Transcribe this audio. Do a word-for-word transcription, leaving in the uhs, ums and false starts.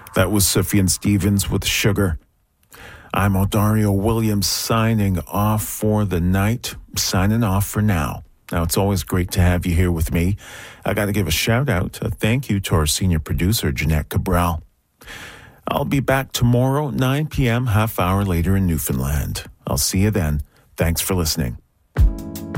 That was Sufjan Stevens with Sugar. I'm Odario Williams signing off for the night, signing off for now. Now, it's always great to have you here with me. I got to give a shout out, a thank you to our senior producer, Jeanette Cabral. I'll be back tomorrow, nine p.m., half hour later in Newfoundland. I'll see you then. Thanks for listening.